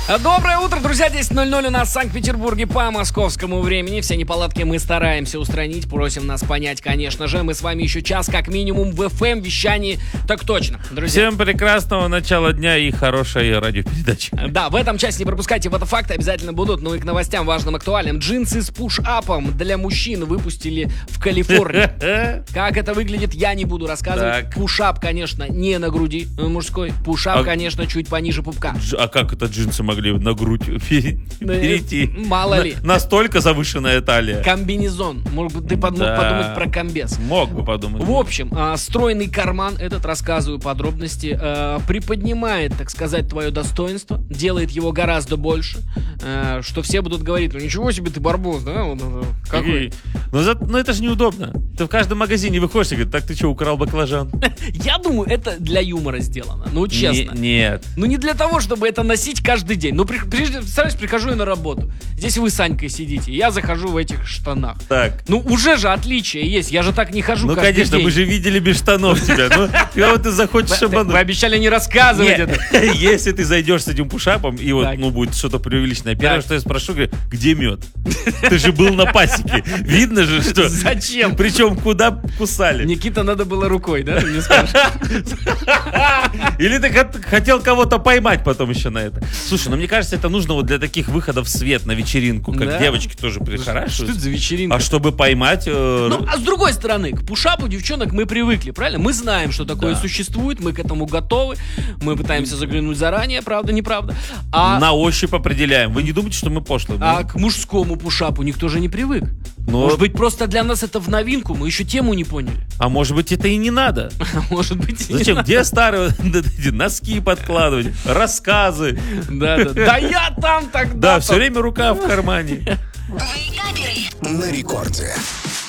Доброе утро, друзья, 10:00 у нас в Санкт-Петербурге по московскому времени. Все неполадки мы стараемся устранить, просим нас понять, конечно же. Мы с вами еще час как минимум в FM-вещании, так точно, друзья. Всем прекрасного начала дня и хорошей радиопередачи. Да, в этом часе не пропускайте фотофакты, обязательно будут. Ну и к новостям важным, актуальным. Джинсы с пуш-апом для мужчин выпустили в Калифорнии. Как это выглядит, я не буду рассказывать. Так. Пуш-ап, конечно, не на груди мужской. Пуш-ап, конечно, чуть пониже пупка. А как это джинсы могли на грудь перейти? Мало ли. Настолько завышенная талия. Комбинезон. Может быть, ты мог Да. подумать про комбез. Мог бы подумать. В общем, стройный карман, этот рассказываю подробности, приподнимает, так сказать, твое достоинство, делает его гораздо больше, что все будут говорить: ну ничего себе ты барбос, да? Какой? Ну это же неудобно. Ты в каждом магазине выходишь и говоришь: так ты что, украл баклажан? Я думаю, это для юмора сделано, ну честно. Нет. Ну не для того, чтобы это носить каждый день. Ну представляешь, прихожу я на работу, здесь вы с Санькой сидите, я захожу в этих штанах. Так. Ну уже же отличие есть, я же так не хожу Ну, каждый конечно, день. мы же видели без штанов тебя. Ну, кого ты захочешь Вы обмануть? обещали не рассказывать Нет. это. Если ты зайдешь с этим пушапом, и вот, Так. ну, будет что-то преувеличенное. Первое, Так. что я спрошу, говорю: где мед? Ты же был на пасеке. Видно же, что... Зачем? Причем куда кусали? Никита, надо было рукой, да? Ты мне скажешь. Или ты хотел кого-то поймать потом еще на это? Слушай, ну мне кажется, это нужно вот для таких выходов в свет на вечеринку, как Да. девочки тоже Что это прихорашиваются. за вечеринка? А чтобы поймать... Ну, а с другой стороны, к пушапу девчонок мы привыкли, правильно? Мы знаем, что такое Да. существует, мы к этому готовы, мы пытаемся заглянуть заранее, правда, неправда. А, на ощупь определяем. Вы не думаете, что мы пошлые? а к мужскому пушапу никто же не привык. Ну, Может быть, просто для нас это в новинку, мы еще тему не поняли. а может быть, это и не надо? Может быть, и не Зачем? надо. Где старые эти носки подкладывать, рассказы? Да. Да я там тогда. Да, все время рука в кармане. На рекорде.